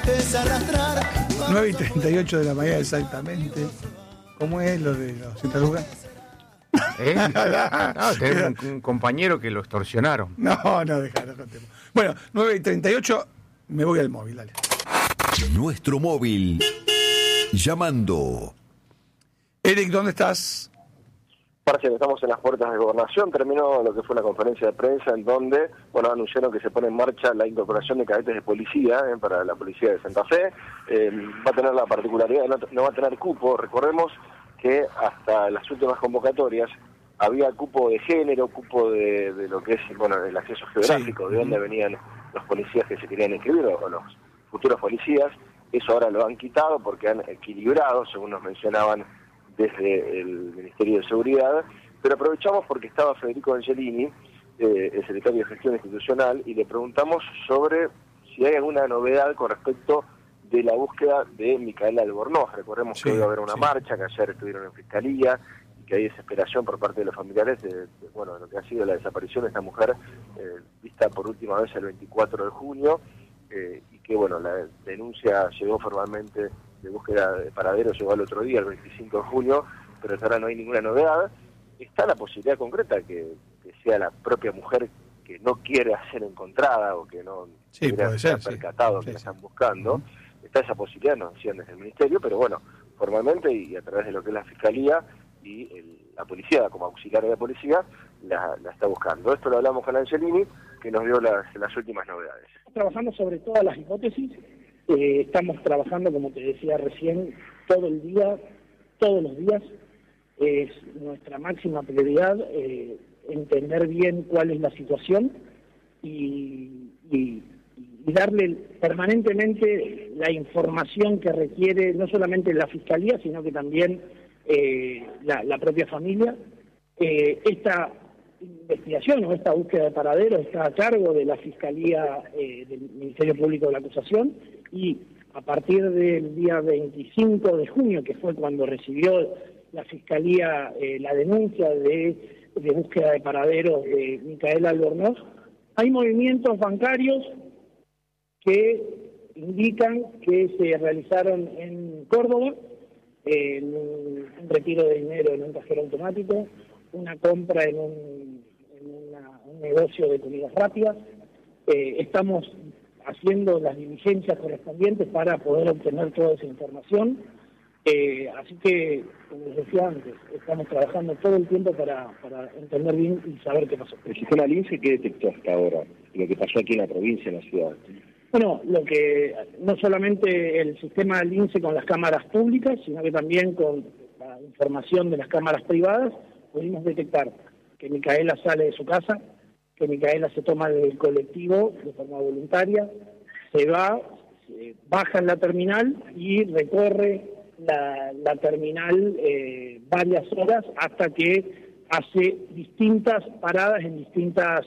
dejes arrastrar. 9:38 de la mañana exactamente. ¿Cómo es lo de los Cintaluga? No, tenés un compañero que lo extorsionaron. No, dejalo, contemos. Bueno, 9:38, me voy al móvil, dale. Nuestro móvil. Llamando. Eric, ¿dónde estás? Marcelo, estamos en las puertas de Gobernación. Terminó lo que fue una conferencia de prensa en donde, anunciaron que se pone en marcha la incorporación de cadetes de policía para la policía de Santa Fe. Va a tener la particularidad de no va a tener cupo. Recordemos que hasta las últimas convocatorias había cupo de género, cupo de lo que es el acceso geográfico, sí, de dónde venían los policías que se querían inscribir o los futuros policías. Eso ahora lo han quitado porque han equilibrado, según nos mencionaban desde el Ministerio de Seguridad, pero aprovechamos porque estaba Federico Angelini, el secretario de Gestión Institucional, y le preguntamos sobre si hay alguna novedad con respecto de la búsqueda de Micaela Albornoz. Recordemos que iba a haber una marcha, que ayer estuvieron en Fiscalía, y que hay desesperación por parte de los familiares de lo que ha sido la desaparición de esta mujer, vista por última vez el 24 de junio, y que la denuncia llegó formalmente de búsqueda de paradero, llegó al otro día, el 25 de junio, pero hasta ahora no hay ninguna novedad. Está la posibilidad concreta que sea la propia mujer que no quiere ser encontrada o que no se ha percatado que la están buscando. Está esa posibilidad, nos decían desde el Ministerio, pero formalmente y a través de lo que es la Fiscalía y la policía, como auxiliar de la policía, la está buscando. Esto lo hablamos con Angelini, que nos dio las últimas novedades. Trabajando sobre todas las hipótesis. Estamos trabajando, como te decía recién, todo el día, todos los días. Es nuestra máxima prioridad entender bien cuál es la situación y darle permanentemente la información que requiere no solamente la Fiscalía, sino que también la propia familia. Esta investigación o esta búsqueda de paradero está a cargo de la Fiscalía del Ministerio Público de la Acusación, y a partir del día 25 de junio, que fue cuando recibió la Fiscalía la denuncia de búsqueda de paradero de Micaela Albornoz, hay movimientos bancarios que indican que se realizaron en Córdoba, un retiro de dinero en un cajero automático, una compra en un negocio de comidas rápidas. Estamos haciendo las diligencias correspondientes para poder obtener toda esa información. Así que, como les decía antes, estamos trabajando todo el tiempo para entender bien y saber qué pasó. ¿El sistema LINCE qué detectó hasta ahora? Lo que pasó aquí en la provincia, en la ciudad. Bueno, no solamente el sistema LINCE con las cámaras públicas, sino que también con la información de las cámaras privadas, pudimos detectar que Micaela sale de su casa, que Micaela se toma del colectivo de forma voluntaria, se baja en la terminal y recorre la terminal varias horas hasta que hace distintas paradas en distintas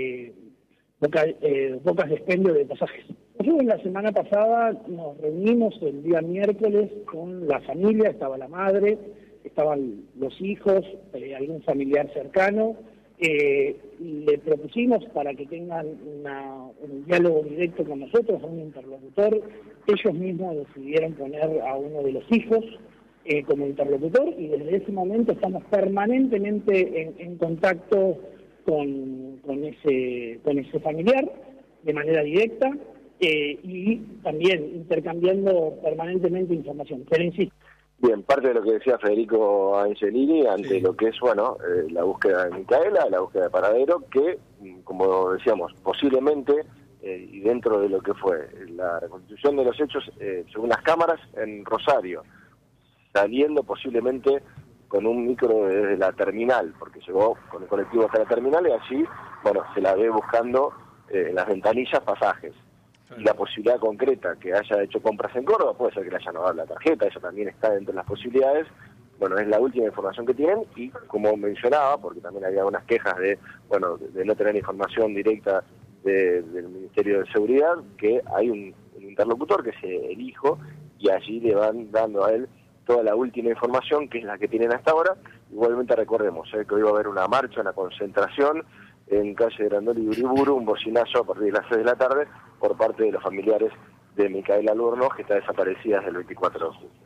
bocas de expendio de pasajes. Nosotros la semana pasada nos reunimos el día miércoles con la familia, estaba la madre, estaban los hijos, algún familiar cercano. Le propusimos para que tengan un diálogo directo con nosotros, a un interlocutor. Ellos mismos decidieron poner a uno de los hijos como interlocutor, y desde ese momento estamos permanentemente en contacto con ese familiar de manera directa, y también intercambiando permanentemente información. Pero insisto. Bien, parte de lo que decía Federico Angelini ante lo que es, la búsqueda de Micaela, la búsqueda de paradero, que, como decíamos, posiblemente, y dentro de lo que fue la reconstitución de los hechos, según las cámaras, en Rosario, saliendo posiblemente con un micro desde la terminal, porque llegó con el colectivo hasta la terminal y allí, se la ve buscando en las ventanillas pasajes. Y la posibilidad concreta que haya hecho compras en Córdoba, puede ser que le hayan dado la tarjeta, eso también está dentro de las posibilidades. Es la última información que tienen, y como mencionaba, porque también había unas quejas de no tener información directa del Ministerio de Seguridad, que hay un interlocutor que es el hijo, y allí le van dando a él toda la última información, que es la que tienen hasta ahora. Igualmente recordemos que hoy va a haber una marcha, una concentración en calle Grandoli y Uriburu, un bocinazo a partir de las 6 de la tarde por parte de los familiares de Micaela Albornoz, que está desaparecida desde el 24 de julio.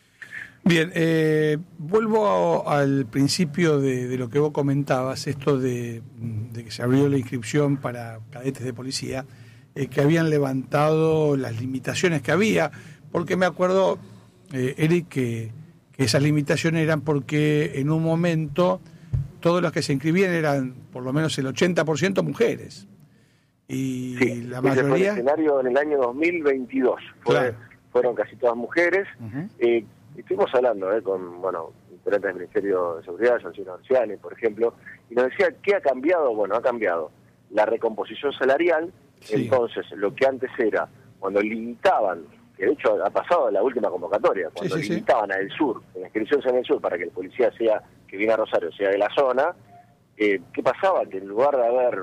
Bien, vuelvo al principio de lo que vos comentabas, esto de que se abrió la inscripción para cadetes de policía, que habían levantado las limitaciones que había, porque me acuerdo, Eric, que esas limitaciones eran porque en un momento todos los que se inscribían eran por lo menos el 80% mujeres. Y sí, la mayoría... fue el escenario en el año 2022. Claro. Fueron casi todas mujeres. Uh-huh. Estuvimos hablando con diferentes del Ministerio de Seguridad, Joancino Arciani, por ejemplo, y nos decía, ¿qué ha cambiado? Bueno, ha cambiado la recomposición salarial. Sí. Entonces, lo que antes era, cuando limitaban, que de hecho ha pasado en la última convocatoria, cuando limitaban a El Sur, en la inscripción en El Sur, para que el policía que viene a Rosario sea de la zona, ¿qué pasaba? Que en lugar de haber,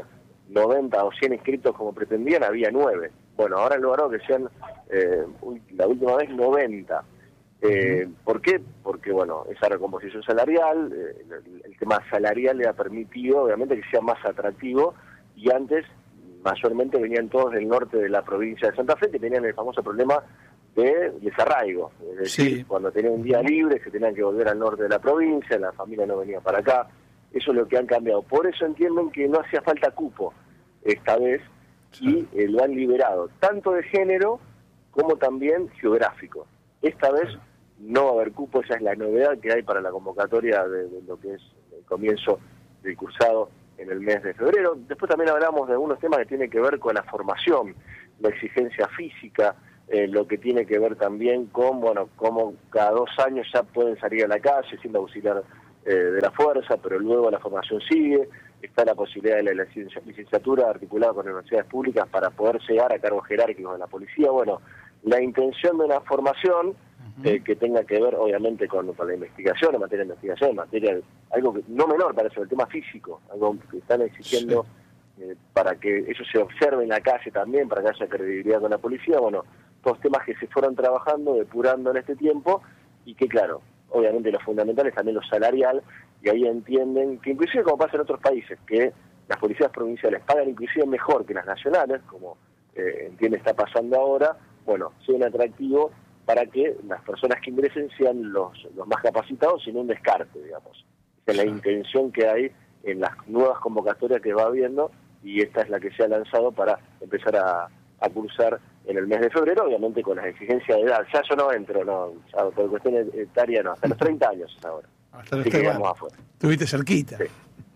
90 o 100 inscritos como pretendían, había 9. Bueno, ahora en lugar de que sean, la última vez, 90. ¿Por qué? Porque, esa recomposición salarial, el tema salarial le ha permitido, obviamente, que sea más atractivo, y antes, mayormente, venían todos del norte de la provincia de Santa Fe, que tenían el famoso problema de desarraigo. Es decir, cuando tenían un día libre, se tenían que volver al norte de la provincia, la familia no venía para acá. Eso es lo que han cambiado. Por eso entienden que no hacía falta cupo esta vez, y lo han liberado, tanto de género como también geográfico. Esta vez no va a haber cupo, esa es la novedad que hay para la convocatoria de lo que es el comienzo del cursado en el mes de febrero. Después también hablamos de algunos temas que tienen que ver con la formación, la exigencia física, lo que tiene que ver también con, como cada 2 años ya pueden salir a la calle siendo auxiliar de la fuerza, pero luego la formación sigue. Está la posibilidad de la licenciatura articulada con universidades públicas para poder llegar a cargos jerárquicos de la policía. La intención de una formación que tenga que ver, obviamente, con la investigación, en materia de investigación, en materia de algo que, no menor para eso, el tema físico, algo que están exigiendo para que eso se observe en la calle también, para que haya credibilidad con la policía. Todos temas que se fueron trabajando, depurando en este tiempo, y que, claro, obviamente lo fundamental es también lo salarial, y ahí entienden que, inclusive como pasa en otros países, que las policías provinciales pagan inclusive mejor que las nacionales, como entiende está pasando ahora, sea un atractivo para que las personas que ingresen sean los más capacitados, sin un descarte, digamos. Esa es la intención que hay en las nuevas convocatorias que va habiendo, y esta es la que se ha lanzado para empezar a cursar en el mes de febrero, obviamente con las exigencias de edad. Ya yo no entro, ya por cuestión etaria no, hasta los 30 años ahora. Hasta los 30 años. Estuviste cerquita. Sí.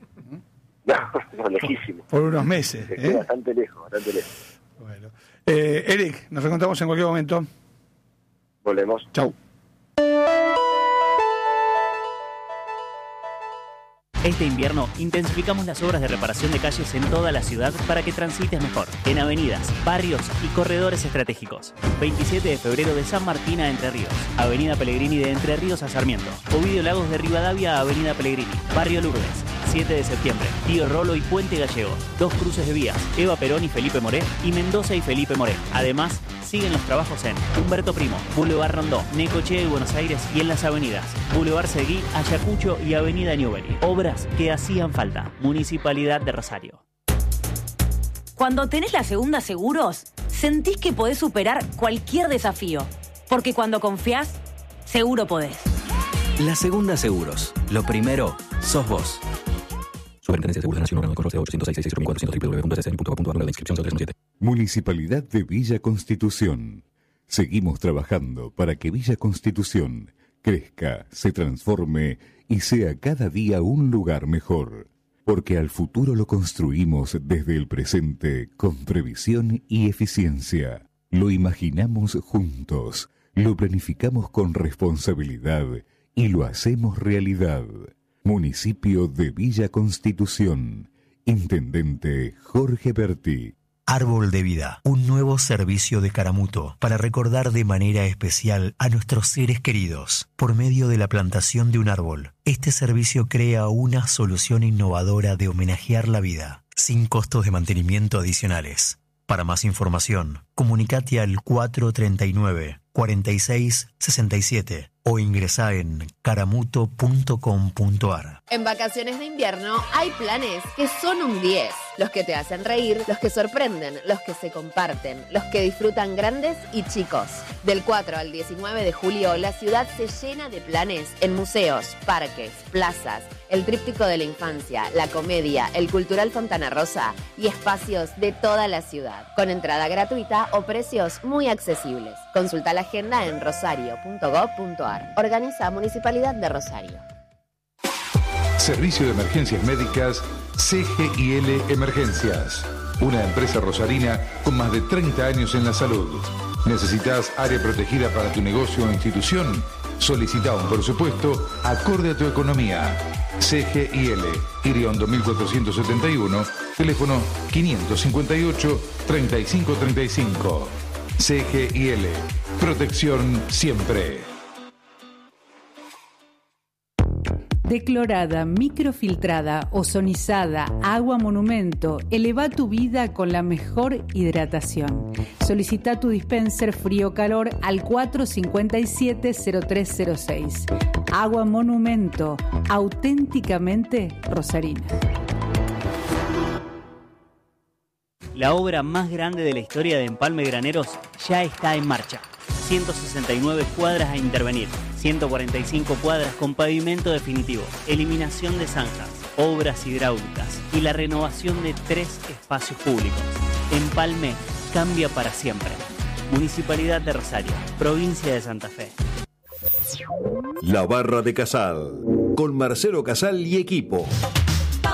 No, lejísimo. Por unos meses. Bastante lejos. Bueno. Eric, nos reencontramos en cualquier momento. Volvemos. Chau. Este invierno intensificamos las obras de reparación de calles en toda la ciudad para que transites mejor, en avenidas, barrios y corredores estratégicos. 27 de febrero de San Martín a Entre Ríos, Avenida Pellegrini de Entre Ríos a Sarmiento, Ovidio Lagos de Rivadavia a Avenida Pellegrini, Barrio Lourdes, 7 de septiembre, Tío Rolo y Puente Gallego, 2 cruces de vías, Eva Perón y Felipe Moré, y Mendoza y Felipe Moré. Además, siguen los trabajos en Humberto Primo, Boulevard Rondó, Necochea y Buenos Aires, y en las avenidas Boulevard Seguí, Ayacucho y Avenida Newbery. Obras que hacían falta. Municipalidad de Rosario. Cuando tenés la Segunda Seguros, sentís que podés superar cualquier desafío. Porque cuando confiás, seguro podés. La Segunda Seguros. Lo primero, sos vos. Superintendencia de Seguros de la Nación, órgano de control 806-66400 de inscripción 0317. Municipalidad de Villa Constitución. Seguimos trabajando para que Villa Constitución crezca, se transforme y sea cada día un lugar mejor. Porque al futuro lo construimos desde el presente con previsión y eficiencia. Lo imaginamos juntos, lo planificamos con responsabilidad y lo hacemos realidad. Municipio de Villa Constitución. Intendente Jorge Berti. Árbol de Vida, un nuevo servicio de Caramuto para recordar de manera especial a nuestros seres queridos por medio de la plantación de un árbol. Este servicio crea una solución innovadora de homenajear la vida, sin costos de mantenimiento adicionales. Para más información, comunicate al 439 4667 o ingresá en caramuto.com.ar. En vacaciones de invierno hay planes que son un 10. Los que te hacen reír, los que sorprenden, los que se comparten, los que disfrutan grandes y chicos. Del 4 al 19 de julio, la ciudad se llena de planes en museos, parques, plazas, el tríptico de la infancia, la comedia, el cultural Fontana Rosa y espacios de toda la ciudad, con entrada gratuita o precios muy accesibles. Consulta la agenda en rosario.gov.ar. Organiza Municipalidad de Rosario. Servicio de Emergencias Médicas CGIL Emergencias. Una empresa rosarina con más de 30 años en la salud. ¿Necesitas área protegida para tu negocio o institución? Solicita un presupuesto acorde a tu economía. CGIL, Iriondo 1471, teléfono 558-3535. CGIL, protección siempre. Declorada, microfiltrada, ozonizada, agua monumento. Eleva tu vida con la mejor hidratación. Solicita tu dispenser frío-calor al 457-0306. Agua monumento, auténticamente rosarina. La obra más grande de la historia de Empalme Graneros ya está en marcha. 169 cuadras a intervenir, 145 cuadras con pavimento definitivo, eliminación de zanjas, obras hidráulicas y la renovación de 3 espacios públicos. Empalme cambia para siempre. Municipalidad de Rosario, provincia de Santa Fe. La Barra de Casal, con Marcelo Casal y equipo.